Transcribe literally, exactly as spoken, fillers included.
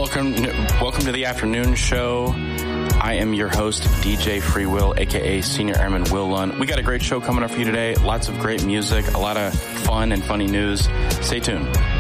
welcome, welcome to the afternoon show. I am your host, D J Free Will, aka Senior Airman Will Lund. We got a great show coming up for you today. Lots of great music, a lot of fun and funny news. Stay tuned.